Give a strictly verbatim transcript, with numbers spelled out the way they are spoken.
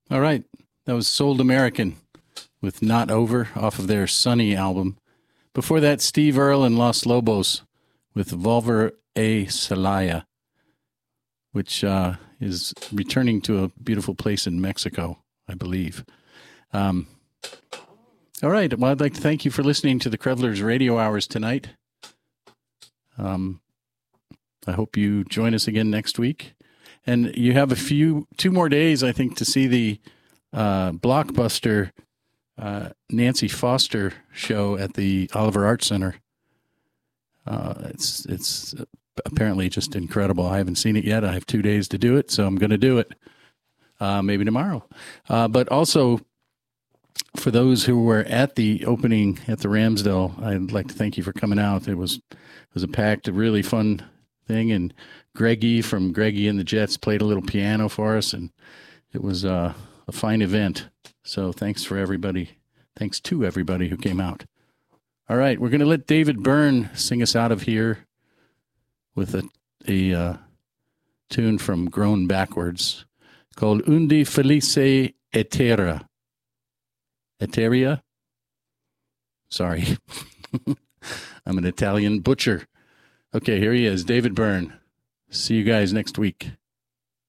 All right. That was Sold American with Not Over off of their Sunny album. Before that, Steve Earle and Los Lobos with Volver a Celaya, which uh, is returning to a beautiful place in Mexico, I believe. Um, all right. Well, I'd like to thank you for listening to the Krevlers Radio Hours tonight. Um, I hope you join us again next week. And you have a few, two more days, I think, to see the uh, blockbuster uh, Nancy Foster show at the Oliver Art Center. Uh, it's it's apparently just incredible. I haven't seen it yet. I have two days to do it, so I'm going to do it. Uh, maybe tomorrow. Uh, but also, for those who were at the opening at the Ramsdale, I'd like to thank you for coming out. It was it was a packed, really fun thing, and Greggy from Greggy and the Jets played a little piano for us, and it was uh, a fine event. So thanks for everybody. Thanks to everybody who came out. All right, we're going to let David Byrne sing us out of here with a, a uh, tune from Grown Backwards called Undi Felice Etera. Eteria? Sorry. I'm an Italian butcher. Okay, here he is, David Byrne. See you guys next week.